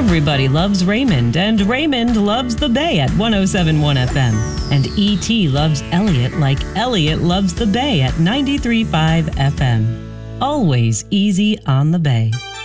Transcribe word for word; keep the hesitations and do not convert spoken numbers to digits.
Everybody loves Raymond, and Raymond loves the Bay at one oh seven point one F M. And E T loves Elliot like Elliot loves the Bay at ninety-three point five F M. Always easy on the Bay.